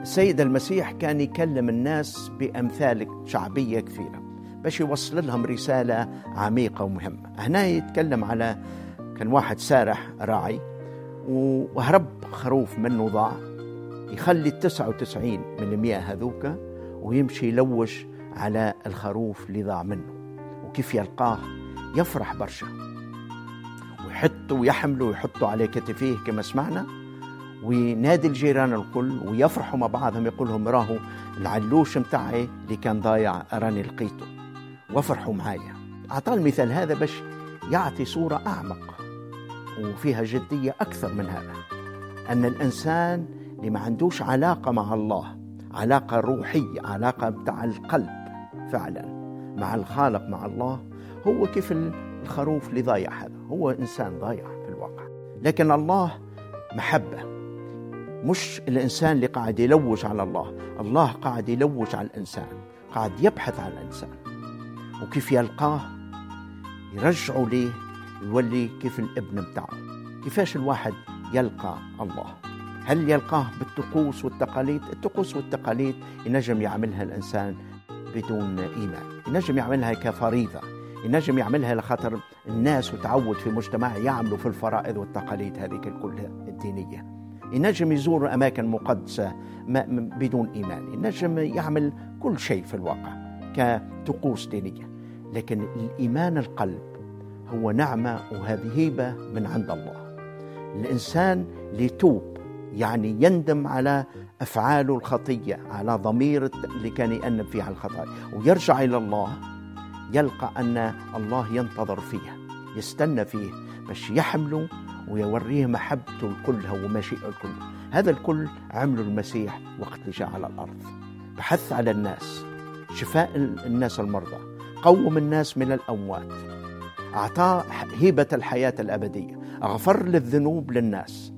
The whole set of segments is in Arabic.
السيد المسيح كان يكلم الناس بأمثال شعبية كثيرة باش يوصل لهم رسالة عميقة ومهمة. هنا يتكلم على كان واحد سارح راعي وهرب خروف منه ضاع، يخلي 99% هذوك ويمشي يلوش على الخروف اللي ضاع منه، وكيف يلقاه يفرح برشا ويحطه ويحمله ويحطه على كتفيه كما سمعنا، وينادي الجيران الكل ويفرحوا مع بعضهم، يقولهم راهو العلوش متاعي اللي كان ضايع راني لقيته وفرحوا معايا. أعطى المثال هذا باش يعطي صورة أعمق وفيها جدية أكثر من هذا، أن الإنسان اللي ما عندوش علاقة مع الله، علاقة روحية، علاقة بتاع القلب فعلا مع الخالق مع الله، هو كيف الخروف اللي ضايع، هذا هو إنسان ضايع في الواقع. لكن الله محبة، مش الإنسان اللي قاعد يلوج على الله، الله قاعد يلوج على الإنسان، قاعد يبحث عن الإنسان، وكيف يلقاه يرجعه ليه يولي كيف الابن بتاعه. كيفاش الواحد يلقى الله؟ هل يلقاه بالطقوس والتقاليد؟ الطقوس والتقاليد ينجم يعملها الإنسان بدون إيمان، ينجم يعملها كفريضة، ينجم يعملها لخاطر الناس وتعود في مجتمع يعملوا في الفرائض والتقاليد هذه كلها الدينية. ينجم يزور أماكن مقدسة بدون إيمان، ينجم يعمل كل شيء في الواقع كطقوس دينية. لكن الإيمان القلب هو نعمة وهذه هبة من عند الله. الإنسان ليتوب يعني يندم على أفعاله الخطية، على ضمير اللي كان يأنب فيه على الخطايا، ويرجع إلى الله، يلقى أن الله ينتظر فيه، يستنى فيه باش يحمله ويوريه محبته كلها ومشيئته كلها. هذا الكل عمله المسيح وقت اللي جاء على الأرض، بحث على الناس، شفاء الناس المرضى، قوم الناس من الأموات، أعطاه هبة الحياة الأبدية، أغفر للذنوب للناس،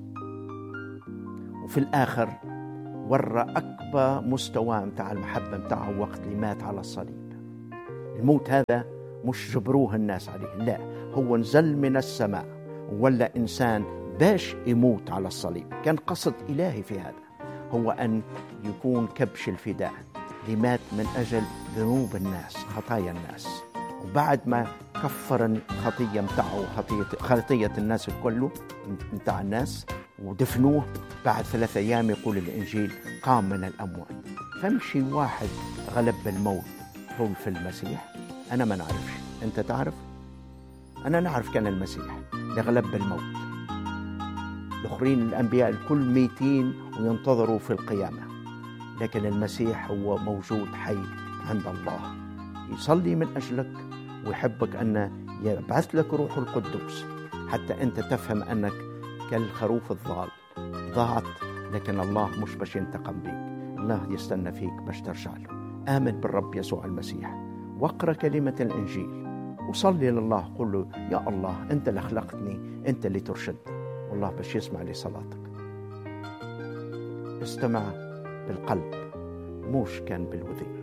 وفي الآخر ورى أكبر مستوى متاع المحبة متاعه وقت اللي مات على الصليب. الموت هذا مش جبروه الناس عليه، لا، هو نزل من السماء ولا إنسان باش يموت على الصليب. كان قصد إلهي في هذا، هو أن يكون كبش الفداء لمات من أجل ذنوب الناس، خطايا الناس. وبعد ما كفر الخطية متاعه خطية الناس كله متاع الناس ودفنوه، بعد 3 أيام يقول الإنجيل قام من الأموات. فمشي واحد غلب الموت هو في المسيح. أنا ما نعرفش، أنت تعرف؟ أنا نعرف كان المسيح لغلب الموت. الآخرين الأنبياء الكل ميتين وينتظروا في القيامة، لكن المسيح هو موجود حي عند الله، يصلي من أجلك ويحبك أن يبعث لك روح القدوس حتى أنت تفهم أنك كالخروف الضال ضاعت، لكن الله مش باش ينتقم بيك، الله يستنى فيك باش ترجع له. آمن بالرب يسوع المسيح واقرأ كلمة الإنجيل وصلي لله، قل له يا الله أنت اللي خلقتني، أنت اللي ترشدني، والله باش يسمع لصلاتك. استمع بالقلب، موش كان بالوذين.